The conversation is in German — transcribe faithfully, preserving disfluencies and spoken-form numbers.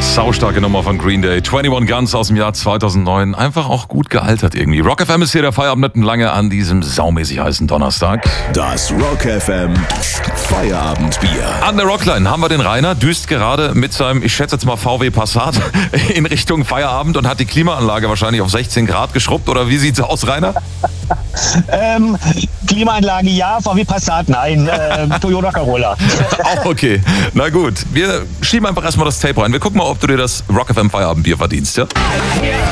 Saustarke Nummer von Green Day. einundzwanzig Guns aus dem Jahr zweitausendneun. Einfach auch gut gealtert irgendwie. Rock F M ist hier der Feierabend mitten lange an diesem saumäßig heißen Donnerstag. Das Rock F M Feierabendbier. An der Rockline haben wir den Rainer, düst gerade mit seinem, ich schätze jetzt mal V W Passat, in Richtung Feierabend und hat die Klimaanlage wahrscheinlich auf sechzehn Grad geschrubbt. Oder wie sieht's aus, Rainer? Ähm, Klimaanlage ja, V W Passat nein, ähm, Toyota Corolla. Auch okay. Na gut, wir schieben einfach erstmal das Tape rein. Wir gucken mal, ob du dir das Rock F M Feierabendbier verdienst, ja?